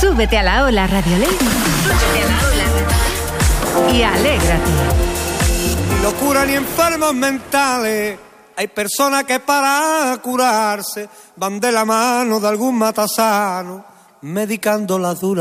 Súbete a la ola, Radiolé. Súbete a la ola. Y alégrate. Ni locura ni enfermos mentales. Hay personas que para curarse van de la mano de algún matasano, medicando las duras